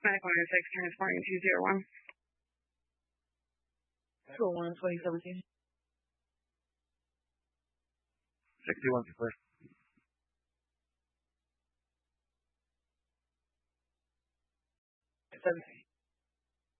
Medic 106, transporting 201. 201, 2017. 61 for first. 17.